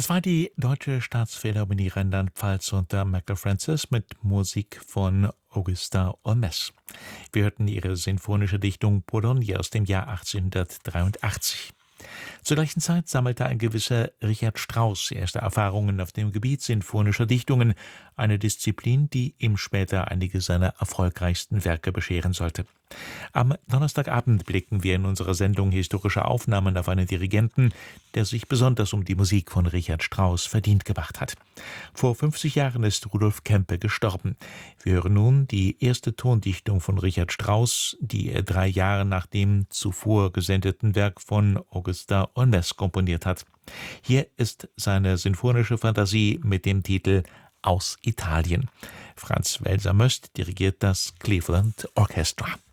Das war die Deutsche Staatsphilharmonie Rheinland-Pfalz unter Michael Francis mit Musik von Augusta Olmès. Wir hörten ihre sinfonische Dichtung Bologna aus dem Jahr 1883. Zur gleichen Zeit sammelte ein gewisser Richard Strauss erste Erfahrungen auf dem Gebiet sinfonischer Dichtungen, eine Disziplin, die ihm später einige seiner erfolgreichsten Werke bescheren sollte. Am Donnerstagabend blicken wir in unserer Sendung Historische Aufnahmen auf einen Dirigenten, der sich besonders um die Musik von Richard Strauss verdient gemacht hat. Vor 50 Jahren ist Rudolf Kempe gestorben. Wir hören nun die erste Tondichtung von Richard Strauss, die er 3 Jahre nach dem zuvor gesendeten Werk von Augusta Olmès komponiert hat. Hier ist seine sinfonische Fantasie mit dem Titel Aus Italien. Franz Welser-Möst dirigiert das Cleveland Orchestra.